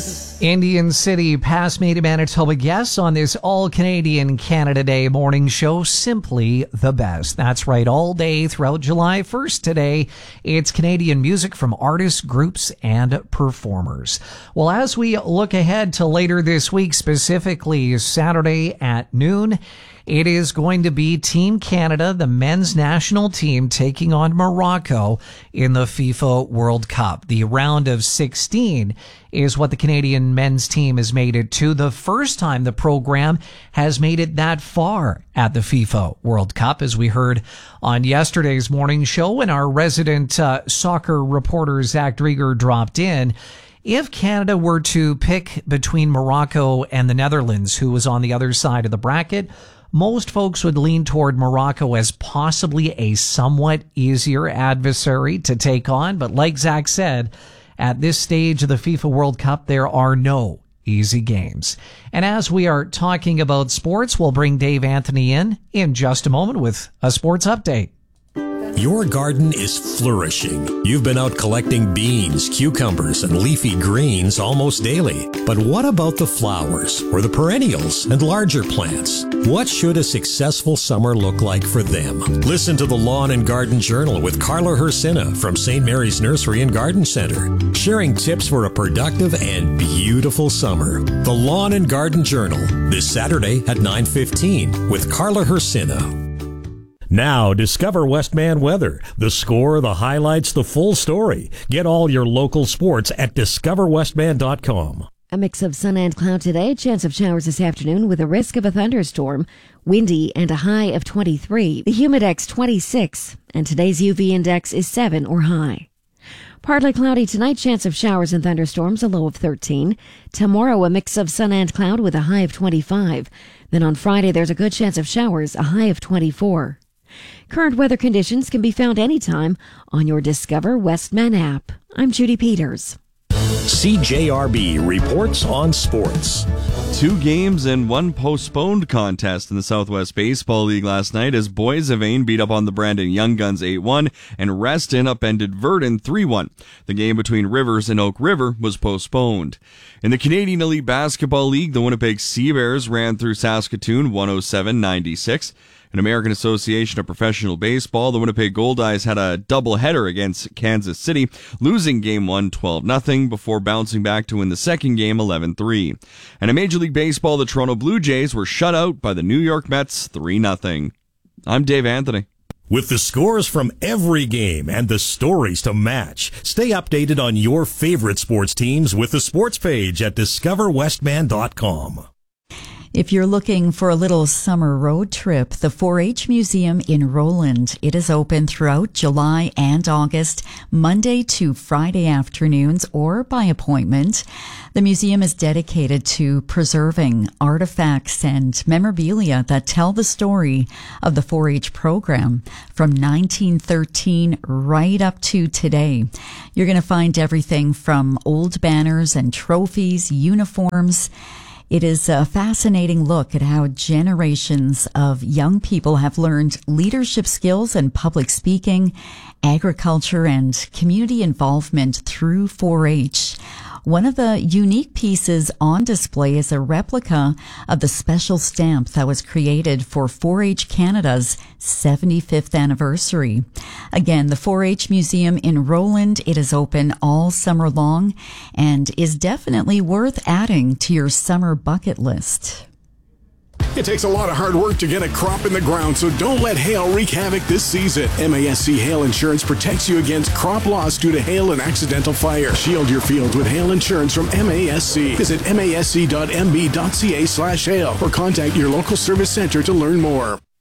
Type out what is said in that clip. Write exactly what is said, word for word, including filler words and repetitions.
Indian City past Maid Manitoba guests on this all-Canadian Canada Day morning show, simply the best. That's right, all day throughout July first today, it's Canadian music from artists, groups, and performers. Well, as we look ahead to later this week, specifically Saturday at noon, it is going to be Team Canada, the men's national team, taking on Morocco in the FIFA World Cup. The round of sixteen is what the Canadian men's team has made it to. The first time the program has made it that far at the FIFA World Cup, as we heard on yesterday's morning show when our resident uh, soccer reporter Zach Drieger dropped in. If Canada were to pick between Morocco and the Netherlands, who was on the other side of the bracket, most folks would lean toward Morocco as possibly a somewhat easier adversary to take on. But like Zach said, at this stage of the FIFA World Cup, there are no easy games. And as we are talking about sports, we'll bring Dave Anthony in in just a moment with a sports update. Your garden is flourishing. You've been out collecting beans, cucumbers, and leafy greens almost daily. But what about the flowers, or the perennials, and larger plants? What should a successful summer look like for them? Listen to the Lawn and Garden Journal with Carla Hersina from Saint Mary's Nursery and Garden Center, sharing tips for a productive and beautiful summer. The Lawn and Garden Journal, this Saturday at nine fifteen with Carla Hersina. Now, discover Westman Weather. The score, the highlights, the full story. Get all your local sports at discover westman dot com. A mix of sun and cloud today. Chance of showers this afternoon with a risk of a thunderstorm. Windy and a high of twenty-three. The humidex twenty-six. And today's U V index is seven or high. Partly cloudy tonight. Chance of showers and thunderstorms. A low of thirteen. Tomorrow, a mix of sun and cloud with a high of twenty-five. Then on Friday, there's a good chance of showers. A high of twenty-four. Current weather conditions can be found anytime on your Discover Westman app. I'm Judy Peters. C J R B reports on sports. Two games and one postponed contest in the Southwest Baseball League last night as Boys of Ain beat up on the Brandon Young Guns eight one and Reston upended Verdun three one. The game between Rivers and Oak River was postponed. In the Canadian Elite Basketball League, the Winnipeg Sea Bears ran through Saskatoon one oh seven ninety-six. In American Association of Professional Baseball, the Winnipeg Goldeyes had a doubleheader against Kansas City, losing Game one twelve nothing before bouncing back to win the second game eleven three. And in Major League Baseball, the Toronto Blue Jays were shut out by the New York Mets three nothing. I'm Dave Anthony. With the scores from every game and the stories to match, stay updated on your favorite sports teams with the sports page at discover westman dot com. If you're looking for a little summer road trip, the four H Museum in Roland, it is open throughout July and August, Monday to Friday afternoons or by appointment. The museum is dedicated to preserving artifacts and memorabilia that tell the story of the four H program from nineteen thirteen right up to today. You're going to find everything from old banners and trophies, uniforms. It is a fascinating look at how generations of young people have learned leadership skills and public speaking, agriculture, and community involvement through four H. One of the unique pieces on display is a replica of the special stamp that was created for four H Canada's seventy-fifth anniversary. Again, the four H Museum in Roland, it is open all summer long and is definitely worth adding to your summer bucket list. It takes a lot of hard work to get a crop in the ground, so don't let hail wreak havoc this season. M A S C Hail Insurance protects you against crop loss due to hail and accidental fire. Shield your fields with hail insurance from M A S C. Visit M A S C dot M B dot C A slash hail or contact your local service center to learn more.